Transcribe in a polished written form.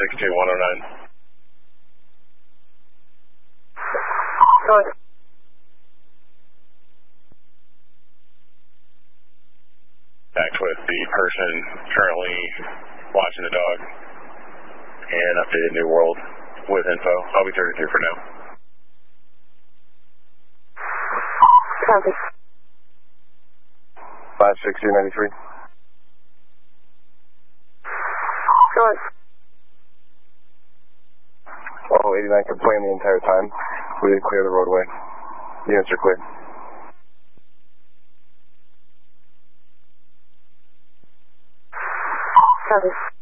562-109. Good. Back with the person currently watching the dog and updated New World with info. I'll be 32 for now. Copy. 562-93. Good. Oh, 89 complained the entire time. We did clear the roadway. Units are cleared. Copy.